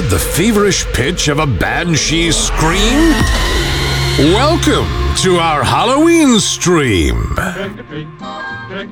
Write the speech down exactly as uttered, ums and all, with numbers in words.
heard the feverish pitch of a banshee scream? Welcome to our Halloween stream. Trick or treat, trick